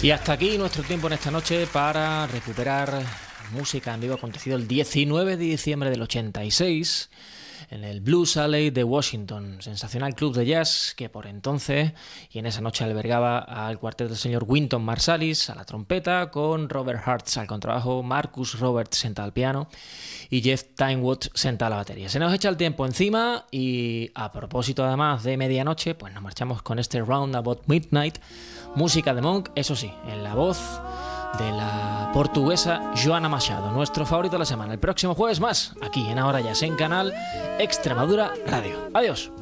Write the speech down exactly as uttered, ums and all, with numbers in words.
Y hasta aquí nuestro tiempo en esta noche para recuperar música en vivo acontecido el diecinueve de diciembre del ochenta y seis en el Blues Alley de Washington, sensacional club de jazz que por entonces y en esa noche albergaba al cuarteto del señor Wynton Marsalis a la trompeta, con Robert Hartz al contrabajo, Marcus Roberts sentado al piano y Jeff Tynewood sentado a la batería. Se nos echa el tiempo encima y a propósito además de medianoche, pues nos marchamos con este Round About Midnight, música de Monk, eso sí, en la voz de la portuguesa Joana Machado, nuestro favorito de la semana. El próximo jueves más, aquí en Ahora Jazz, en Canal Extremadura Radio. Adiós.